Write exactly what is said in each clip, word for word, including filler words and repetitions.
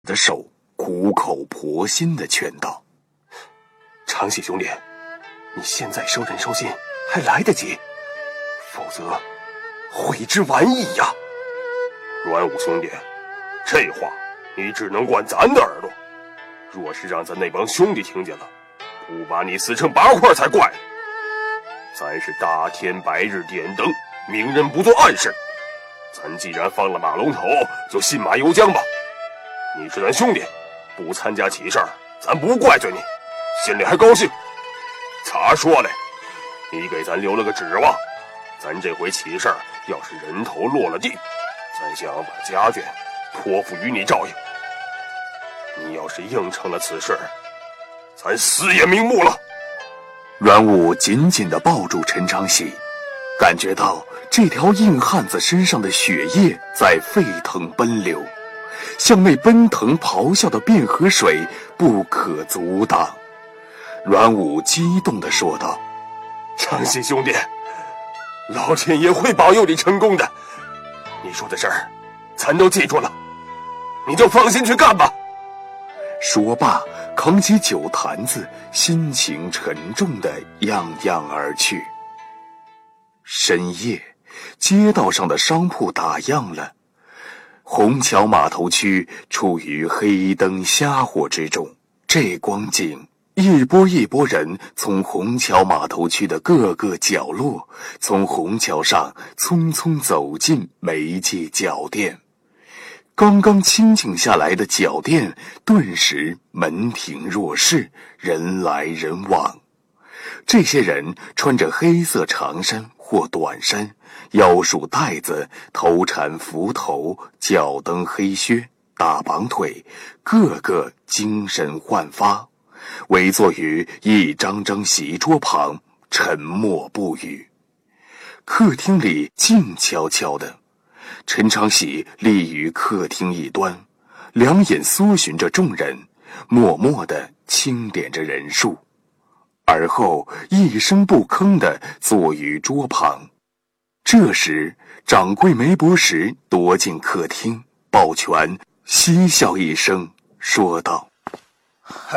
的手苦口婆心地劝道： 长喜兄弟，你现在收人收心还来得及，否则悔之晚矣呀。 阮武兄弟，这话你只能管咱的耳朵，若是让咱那帮兄弟听见了，不把你撕成八块才怪呢。咱是大天白日点灯，明人不做暗事，咱既然放了马龙头，就信马由缰吧。你是咱兄弟，不参加起事儿，咱不怪罪你，心里还高兴。咋说嘞？你给咱留了个指望，咱这回起事儿，要是人头落了地，咱想把家眷托付于你照应。你要是应承了此事，咱死也瞑目了。 阮武紧紧地抱住陈长喜，感觉到这条硬汉子身上的血液在沸腾奔流，像那奔腾咆哮的汴河水不可阻挡。阮武激动地说道： 长喜兄弟，老天爷会保佑你成功的，你说的事儿咱都记住了，你就放心去干吧。 说罢，扛起酒坛子，心情沉重地样样而去。深夜，街道上的商铺打烊了，虹桥码头区处于黑灯瞎火之中。这光景，一波一波人从虹桥码头区的各个角落，从虹桥上匆匆走进梅记脚店。刚刚清静下来的脚店顿时门庭若市，人来人往。这些人穿着黑色长衫或短衫，腰束带子，头缠幞头，脚蹬黑靴，大绑腿，个个精神焕发，围坐于一张张席桌旁，沉默不语。客厅里静悄悄的，陈长喜立于客厅一端，两眼搜寻着众人，默默地清点着人数，而后一声不吭地坐于桌旁。这时掌柜梅伯石踱进客厅，抱拳嬉笑一声，说道： 哼，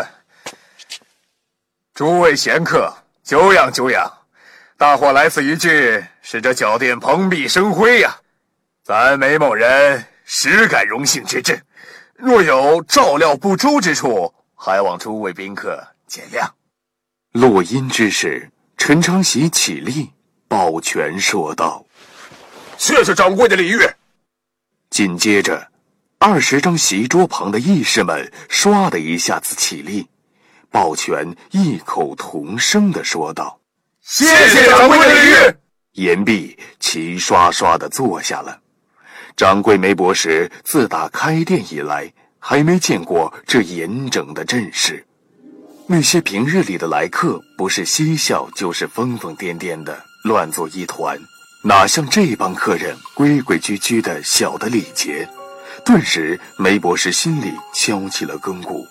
诸位闲客，久仰久仰，大伙来此一聚，使这脚店蓬荜生辉呀、啊。咱梅某人实感荣幸之至，若有照料不周之处，还望诸位宾客见谅。 落音之时，陈长喜起立，抱拳说道： 谢谢掌柜的礼遇。 紧接着，二十张席桌旁的义士们唰的一下子起立，抱拳异口同声地说道： 谢谢掌柜的礼遇。 言毕，齐刷刷地坐下了。掌柜梅伯石自打开店以来，还没见过这严整的阵势。那些平日里的来客，不是嬉笑就是疯疯癫癫的乱作一团，哪像这帮客人规规矩矩的晓得礼节。顿时梅伯石心里敲起了更鼓，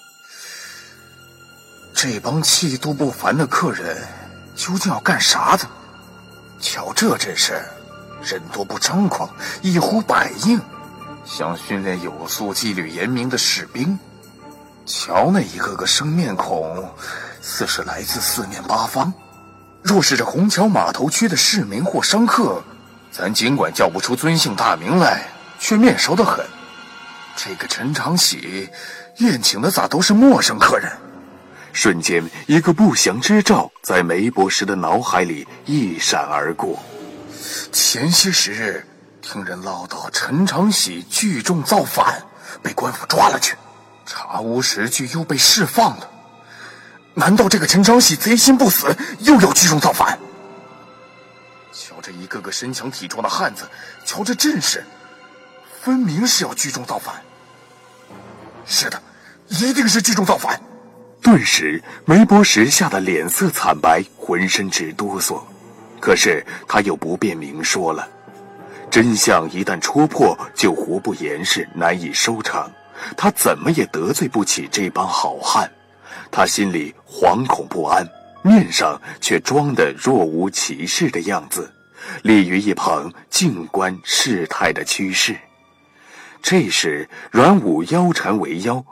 这帮气度不凡的客人究竟要干啥的？瞧这阵势，人多不张狂，一呼百应，像训练有素、纪律严明的士兵。瞧那一个个生面孔，似是来自四面八方。若是这虹桥码头区的市民或商客，咱尽管叫不出尊姓大名来，却面熟得很。这个陈长喜宴请的咋都是陌生客人？ 瞬间，一个不祥之兆在梅伯石的脑海里一闪而过。 前些时日听人唠叨陈长喜聚众造反，被官府抓了去，查无实据又被释放了。难道这个陈长喜贼心不死，又要聚众造反？瞧这一个个身强体壮的汉子，瞧这阵势，分明是要聚众造反。是的，一定是聚众造反。 顿时梅伯石吓得脸色惨白，浑身直哆嗦。可是他又不便明说了，真相一旦戳破，就活不言事，难以收场。他怎么也得罪不起这帮好汉，他心里惶恐不安，面上却装得若无其事的样子，立于一旁静观事态的趋势。 这时阮武腰缠为腰，